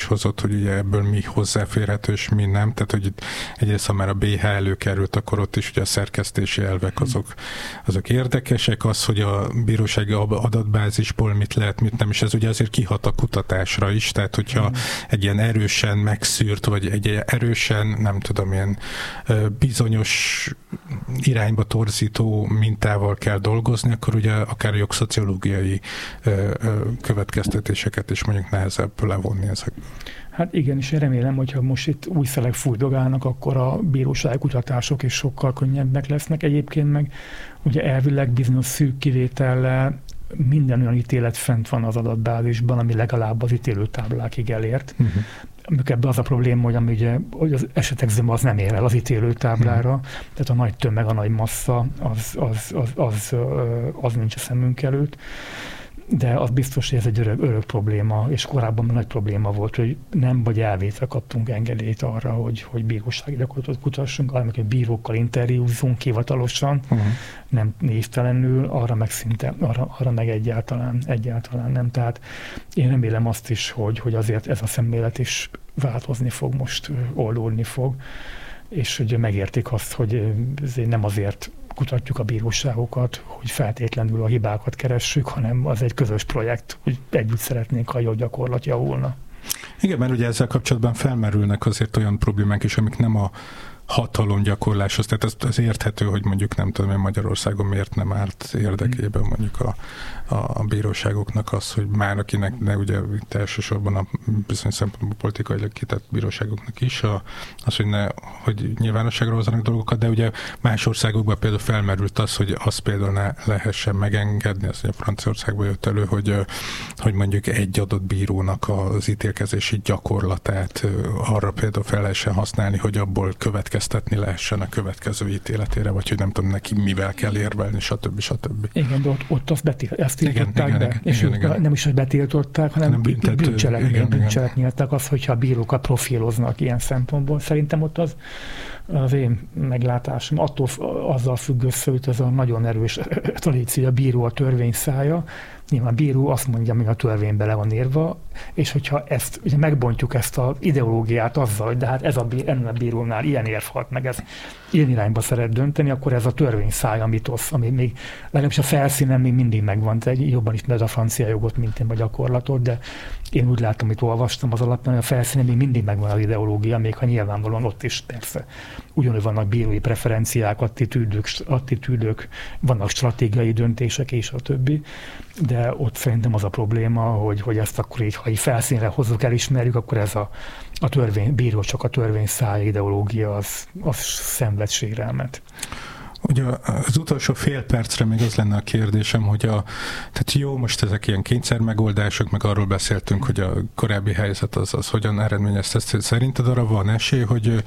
hozott, hogy ugye ebből mi hozzáférhető és mi nem. Tehát, hogy egyrészt, ha már a BH előkerült, akkor ott is ugye a szerkesztési elvek azok érdekesek. Az, hogy a bírósági adatbázisból mit lehet, mit nem, és ez ugye azért kihat a kutatásra is. Tehát, hogyha egy ilyen erősen megszűrt, vagy egy erősen, nem tudom, ilyen bizonyos irányba torzító mintával kell dolgozni, akkor ugye akár jogszociológiai következtetéseket is mondjuk nehezebb levonni ezekből. Hát igen, és én remélem, hogyha most itt új szelek fújdogálnak, akkor a bírósági kutatások is sokkal könnyebbek lesznek. Egyébként meg ugye elvileg bizonyos szűk kivétellel minden olyan ítélet fent van az adatbázisban, ami legalább az ítélőtáblákig elért. Ebben az a probléma, hogy az esetek zöme az nem ér el az ítélőtáblára, tehát a nagy tömeg, a nagy massza, az nincs a szemünk előtt. De az biztos, hogy ez egy örök probléma, és korábban nagy probléma volt, hogy nem vagy elvétre kaptunk engedélyt arra, hogy bírósági gyakorlatot kutassunk, amikor bírókkal interjúzunk hivatalosan, nem névtelenül, arra meg szinte, arra meg egyáltalán nem. Tehát én remélem azt is, hogy azért ez a szemlélet is változni fog, most oldódni fog, és hogy megértik azt, hogy nem azért kutatjuk a bíróságokat, hogy feltétlenül a hibákat keressük, hanem az egy közös projekt, hogy együtt szeretnénk, ha a joggyakorlat javulna. Igen, mert ugye ezzel kapcsolatban felmerülnek azért olyan problémák is, amik nem a hatalomgyakorláshoz, tehát az érthető, hogy mondjuk nem tudom, hogy Magyarországon miért nem állt érdekében mondjuk a bíróságoknak az, hogy már akinek, de ugye itt elsősorban a bizonyos szempontból politikailag kitett bíróságoknak is, az, hogy nyilvánosságra hozzanak dolgokat, de ugye más országokban például felmerült az, hogy azt például ne lehessen megengedni, az ugye Franciaországban jött elő, hogy mondjuk egy adott bírónak az ítélkezési gyakorlatát arra például fel lehessen használni, hogy abból következtetni lehessen a következő ítéletére, vagy hogy nem tudom neki mivel kell érvelni, stb. Igen, de ott azt tiltották be, és nem is, hogy betiltották, hanem bűncselekményeltek az, hogyha a bírókat profiloznak ilyen szempontból. Szerintem ott az én meglátásom azzal függ össze, hogy ez a nagyon erős tradíció, a bíró a törvény szája. Nyilván a bíró azt mondja, ami a törvénybe le van írva, és hogyha ugye megbontjuk ezt az ideológiát azzal, hogy de hát ennél a bírónál ilyen érvhat meg, ez ilyen irányba szeret dönteni, akkor ez a törvény szája mitosz, ami még legalábbis a felszínen még mindig megvan, te jobban ismered a francia jogot, mint én a gyakorlatot, de én úgy látom, amit olvastam az alapján, hogy a felszínen még mindig megvan az ideológia, még ha nyilvánvalóan ott is persze ugyanúgy vannak bírói preferenciák, attitűdök, vannak stratégiai döntések és a többi, de ott szerintem az a probléma, hogy ezt akkor így, ha így felszínre hozzuk, elismerjük, akkor ez a bíró csak a törvény száj ideológia, az szenved sérelmet. Ugye az utolsó fél percre még az lenne a kérdésem, hogy tehát jó, most ezek ilyen kényszermegoldások, meg arról beszéltünk, hogy a korábbi helyzet az hogyan eredményezte ezt. Szerinted arra van esély,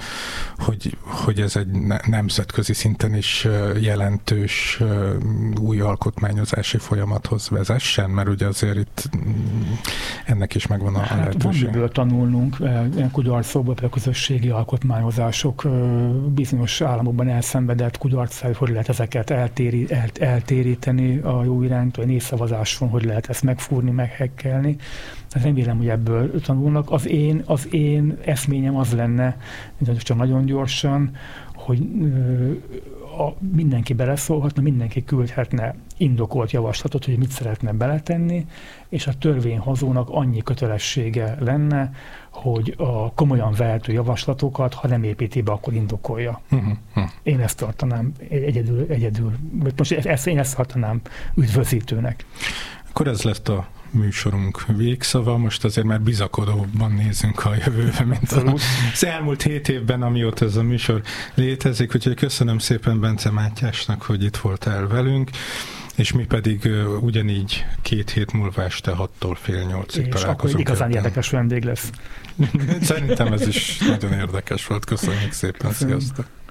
hogy ez egy nemzetközi szinten is jelentős új alkotmányozási folyamathoz vezessen? Mert ugye azért itt ennek is megvan a lehetőség. Van miből tanulnunk, kudarcokból, a közösségi alkotmányozások bizonyos államokban elszenvedett kudarc, hogy lehet ezeket eltéríteni a jó irányt, a népszavazáson, hogy lehet ezt megfúrni, meghekkelni. Remélem, hogy ebből tanulnak. Az én eszményem az lenne, csak nagyon gyorsan, hogy mindenki beleszólhatna, mindenki küldhetne indokolt javaslatot, hogy mit szeretne beletenni, és a törvényhozónak annyi kötelessége lenne, hogy a komolyan vehető javaslatokat, ha nem építi be, akkor indokolja. Én ezt tartanám egyedül, most én ezt tartanám üdvözítőnek. Akkor ez lett a műsorunk végszava, most azért már bizakodóban nézünk a jövőbe, mint az elmúlt 7 évben, amióta ez a műsor létezik, úgyhogy köszönöm szépen Bence Mátyásnak, hogy itt voltál velünk, és mi pedig ugyanígy 2 hét múlva este 6-tól fél 8-ig találkozunk. És akkor igazán érdekes vendég lesz. Szerintem ez is nagyon érdekes volt. Köszönjük szépen, sziasztok!